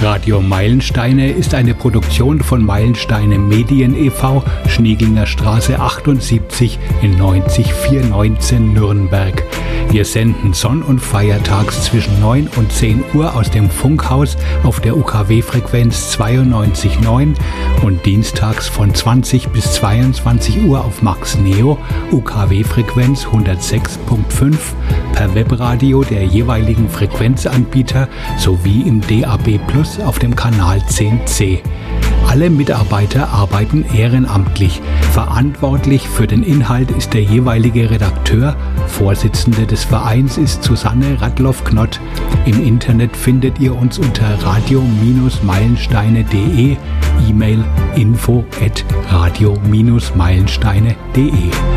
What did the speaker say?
Radio Meilensteine ist eine Produktion von Meilensteine Medien e.V., Schnieglinger Straße 78 in 90419 Nürnberg. Wir senden sonn- und feiertags zwischen 9 und 10 Uhr aus dem Funkhaus auf der UKW-Frequenz 92.9 und dienstags von 20 bis 22 Uhr auf Max Neo, UKW-Frequenz 106.5, per Webradio der jeweiligen Frequenzanbieter sowie im DAB+ auf dem Kanal 10C. Alle Mitarbeiter arbeiten ehrenamtlich. Verantwortlich für den Inhalt ist der jeweilige Redakteur. Vorsitzende des Vereins ist Susanne Radloff-Knott. Im Internet findet ihr uns unter radio-meilensteine.de, E-Mail info@radio-meilensteine.de.